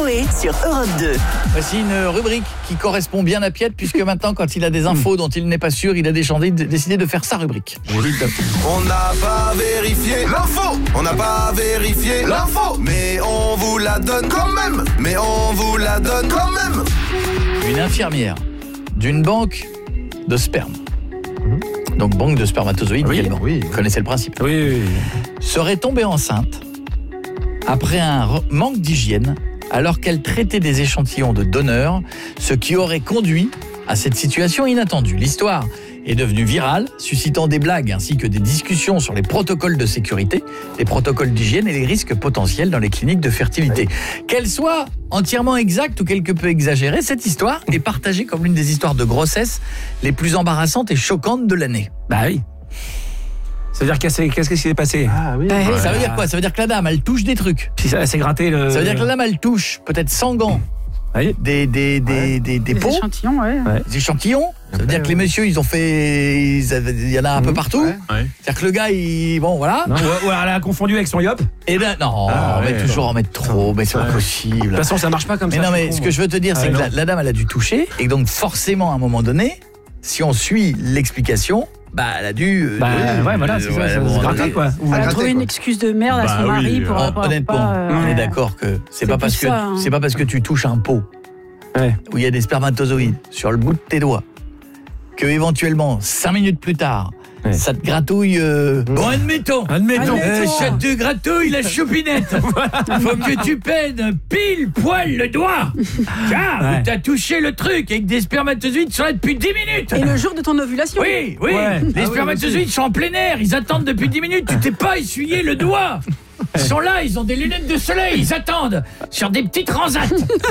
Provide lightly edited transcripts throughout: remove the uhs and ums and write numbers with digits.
Coé sur Europe 2. Voici une rubrique qui correspond bien à Piet, puisque maintenant, quand il a des infos dont il n'est pas sûr, il a décidé de faire sa rubrique. On n'a pas vérifié l'info. On n'a pas vérifié l'info. Mais on vous la donne quand même. Mais on vous la donne quand même. Une infirmière d'une banque de sperme, donc banque de spermatozoïdes également, vous connaissez le principe, serait tombée enceinte après un manque d'hygiène alors qu'elle traitait des échantillons de donneurs, ce qui aurait conduit à cette situation inattendue. L'histoire est devenue virale, suscitant des blagues ainsi que des discussions sur les protocoles de sécurité, les protocoles d'hygiène et les risques potentiels dans les cliniques de fertilité. Qu'elle soit entièrement exacte ou quelque peu exagérée, cette histoire est partagée comme l'une des histoires de grossesse les plus embarrassantes et choquantes de l'année. Bah oui. Ça veut dire qu'est-ce qui s'est passé? Ah oui. Ça veut dire quoi? Ça veut dire que la dame, elle touche des trucs. Si ça s'est gratté le... Ça veut dire que la dame, elle touche peut-être sans gants. Oui. Des pots, échantillons, des échantillons. Ça veut dire que les messieurs, ils ont fait, il y en a un peu partout. C'est-à-dire que le gars, voilà. Non, ou alors elle a confondu avec son yop. Et là, non, toujours en mettre trop, mais c'est pas possible. De toute façon, ça marche pas comme ça. Mais non, mais ce que je veux te dire, c'est que la dame, elle a dû toucher, et donc forcément, à un moment donné, si on suit l'explication, elle a dû... voilà, c'est ça, ça se gratter, quoi. Elle a trouvé une excuse de merde à son mari pour... Honnêtement, on est d'accord que c'est pas parce que tu touches un pot où il y a des spermatozoïdes sur le bout de tes doigts que éventuellement 5 minutes plus tard ça te gratouille bon, admettons ça te gratouille la choupinette. Faut que tu peines pile poil le doigt. Tiens, t'as touché le truc avec des spermatozoïdes sont là depuis 10 minutes. Et le jour de ton ovulation. Oui. Les spermatozoïdes sont en plein air, ils attendent depuis 10 minutes, tu t'es pas essuyé le doigt. Ils sont là, ils ont des lunettes de soleil, ils attendent sur des petits transats.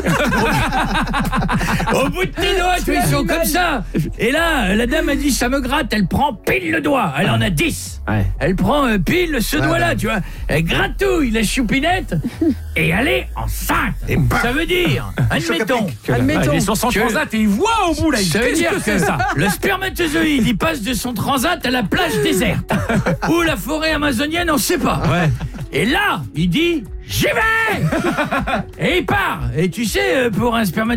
Au bout de tes doigts, ils sont comme ça. Et là, la dame a dit ça me gratte, elle prend pile le doigt. Elle en a 10. Elle prend pile ce doigt-là, tu vois. Elle gratouille la choupinette et elle est enceinte. Ça veut dire, admettons. Ils sont sans transat et ils voient au bout là. Ça veut dire que le spermatozoïde, il passe de son transat à la plage déserte ou la forêt amazonienne, on sait pas. Et là, il dit j'y vais. Et il part. Et tu sais, pour un spermatozoïde